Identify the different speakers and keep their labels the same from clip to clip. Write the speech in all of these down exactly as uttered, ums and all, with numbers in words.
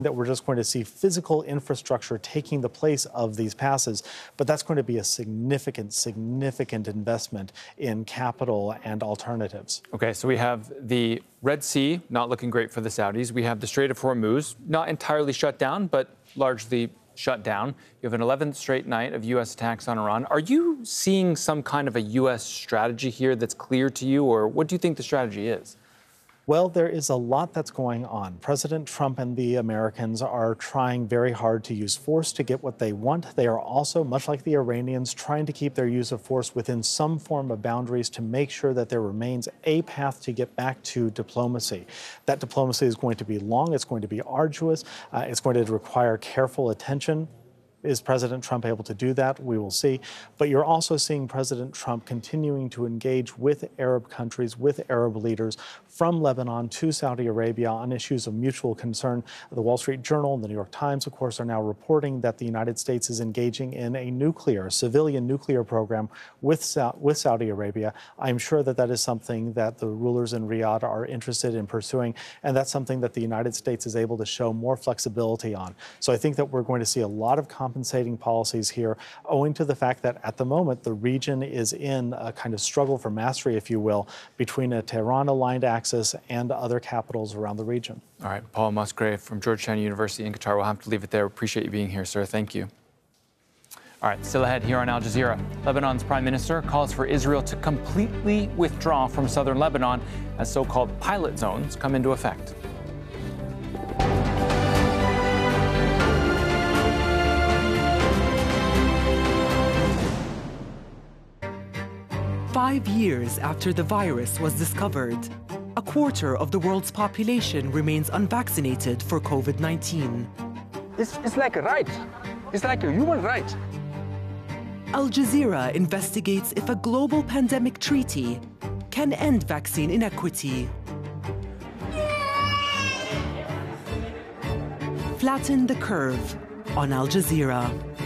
Speaker 1: that we're just going to see physical infrastructure taking the place of these passes, but that's going to be a significant, significant investment in capital and alternatives.
Speaker 2: Okay, so we have the Red Sea not looking great for the Saudis. We have the Strait of Hormuz not entirely shut down, but largely shut down. You have an eleventh straight night of U S attacks on Iran. Are you seeing some kind of a U S strategy here that's clear to you, or what do you think the strategy is?
Speaker 1: Well, there is a lot that's going on. President Trump and the Americans are trying very hard to use force to get what they want. They are also, much like the Iranians, trying to keep their use of force within some form of boundaries to make sure that there remains a path to get back to diplomacy. That diplomacy is going to be long, it's going to be arduous, uh, it's going to require careful attention. Is President Trump able to do that? We will see. But you're also seeing President Trump continuing to engage with Arab countries, with Arab leaders from Lebanon to Saudi Arabia on issues of mutual concern. The Wall Street Journal and the New York Times, of course, are now reporting that the United States is engaging in a nuclear, civilian nuclear program with, Sa- with Saudi Arabia. I'm sure that that is something that the rulers in Riyadh are interested in pursuing, and that's something that the United States is able to show more flexibility on. So I think that we're going to see a lot of compensating policies here, owing to the fact that at the moment the region is in a kind of struggle for mastery, if you will, between a Tehran-aligned axis and other capitals around the region.
Speaker 2: All right, Paul Musgrave from Georgetown University in Qatar. We'll have to leave it there. Appreciate you being here, sir. Thank you. All right, still ahead here on Al Jazeera. Lebanon's prime minister calls for Israel to completely withdraw from southern Lebanon as so-called pilot zones come into effect.
Speaker 3: Five years after the virus was discovered, a quarter of the world's population remains unvaccinated for COVID nineteen.
Speaker 4: It's, it's like a right. It's like a human right.
Speaker 3: Al Jazeera investigates if a global pandemic treaty can end vaccine inequity. Flatten the curve on Al Jazeera.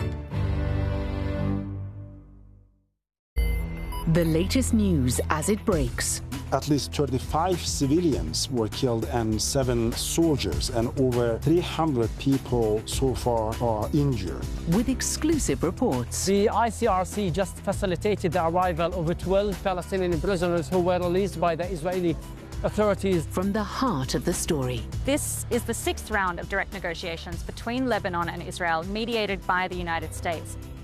Speaker 5: The latest news as it breaks.
Speaker 6: At least thirty-five civilians were killed and seven soldiers, and over three hundred people so far are injured.
Speaker 5: With exclusive reports.
Speaker 7: The I C R C just facilitated the arrival of twelve Palestinian prisoners who were released by the Israeli authorities.
Speaker 5: From the heart of the story.
Speaker 8: This is the sixth round of direct negotiations between Lebanon and Israel, mediated by the United States.